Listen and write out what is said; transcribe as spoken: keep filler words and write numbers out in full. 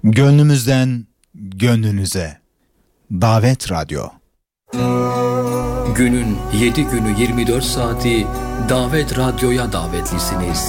Gönlümüzden gönlünüze. Davet Radyo. Günün yedi günü yirmi dört saati Davet Radyo'ya davetlisiniz.